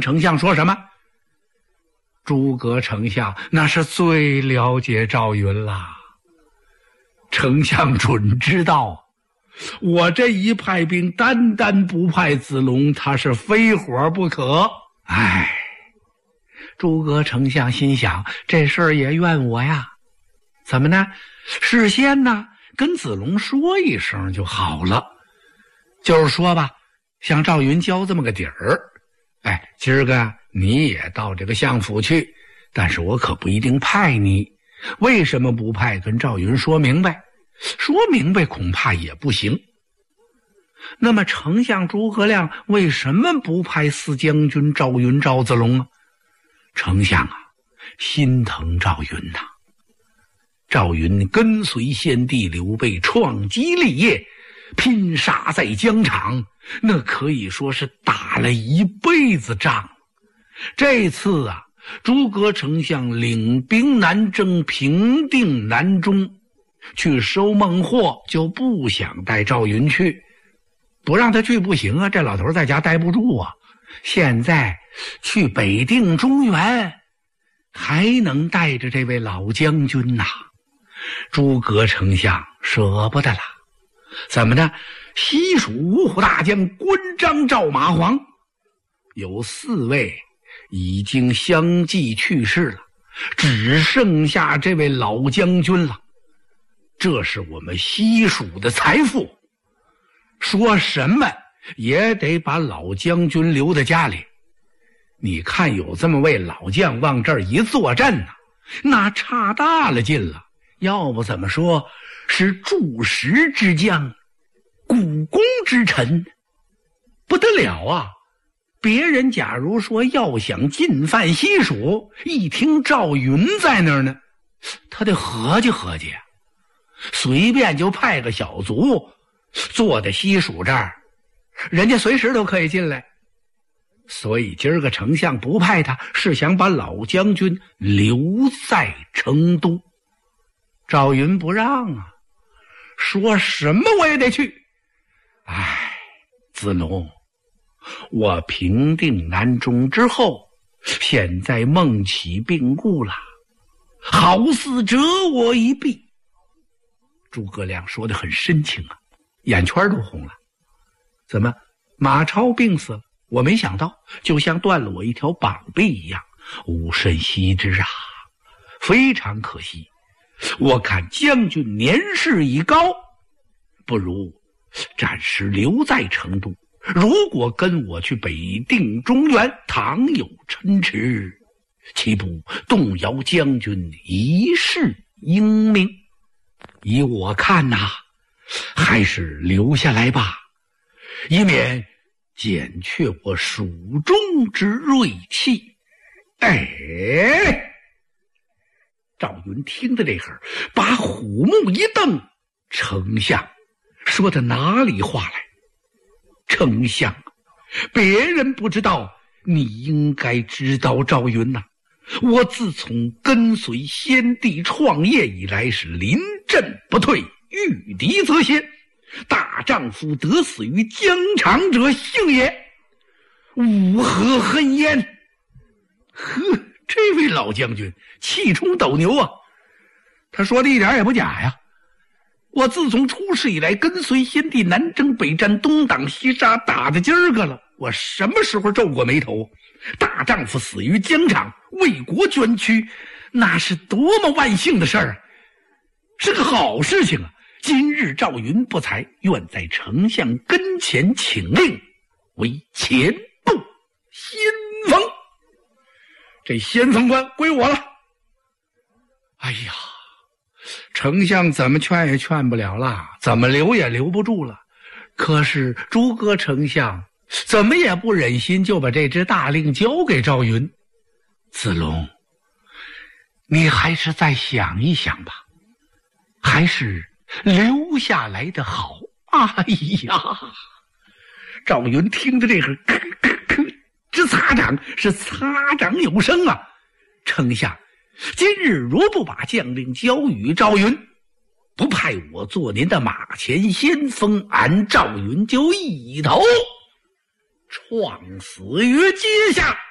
丞相说什么？诸葛丞相那是最了解赵云啦。丞相准知道，我这一派兵单单不派子龙，他是非活不可。唉，诸葛丞相心想，这事儿也怨我呀。怎么呢？事先呢跟子龙说一声就好了，就是说吧，向赵云交这么个底儿。哎，今儿个你也到这个相府去，但是我可不一定派你。为什么不派？跟赵云说明白，说明白恐怕也不行。那么丞相诸葛亮为什么不派四将军赵云、赵子龙啊？丞相啊，心疼赵云呐。赵云跟随先帝刘备创基立业，拼杀在疆场，那可以说是打了一辈子仗。这次啊，诸葛丞相领兵南征，平定南中，去收孟获，就不想带赵云去。不让他去不行啊，这老头在家待不住啊。现在去北定中原，还能带着这位老将军呐。诸葛丞相舍不得了。怎么呢？西蜀五虎大将关张赵马黄有4位已经相继去世了，只剩下这位老将军了。这是我们西蜀的财富，说什么也得把老将军留在家里。你看有这么位老将往这儿一坐镇啊，那差大了劲了。要不怎么说是柱石之将，股肱之臣，不得了啊。别人假如说要想进犯西蜀，一听赵云在那儿呢，他得合计合计，随便就派个小卒坐在西蜀这儿，人家随时都可以进来。所以今儿个丞相不派他，是想把老将军留在成都。赵云不让啊，说什么我也得去。唉，子龙，我平定南中之后，现在孟起病故了，好似折我一臂。诸葛亮说得很深情啊，眼圈都红了。怎么，马超病死了？我没想到，就像断了我一条膀臂一样，吾甚惜之啊，非常可惜。我看将军年事已高，不如暂时留在成都。如果跟我去北定中原，倘有嗔迟，岂不动摇将军一世英名？以我看呐，还是留下来吧，以免减却我蜀中之锐气。哎，赵云听到这会儿，把虎目一瞪，丞相说的哪里话来？丞相，别人不知道，你应该知道。赵云呐，我自从跟随先帝创业以来，是临阵不退，遇敌则先。大丈夫得死于疆场者幸也，吾何恨焉？呵，这位老将军气冲斗牛啊！他说的一点也不假呀。我自从出世以来，跟随先帝南征北战，东挡西杀，打到今儿个了，我什么时候皱过眉头？大丈夫死于疆场，为国捐躯，那是多么万幸的事儿啊，是个好事情啊！今日赵云不才，愿在丞相跟前请令，为前部先锋。这先锋官归我了。哎呀，丞相怎么劝也劝不了了，怎么留也留不住了。可是诸葛丞相怎么也不忍心就把这支大令交给赵云。子龙，你还是再想一想吧，还是留下来的好。哎呀，赵云听着这个直擦掌，是擦掌有声啊。丞相，今日如不把将令交与赵云，不派我做您的马前先锋，俺赵云就一头撞死于阶下。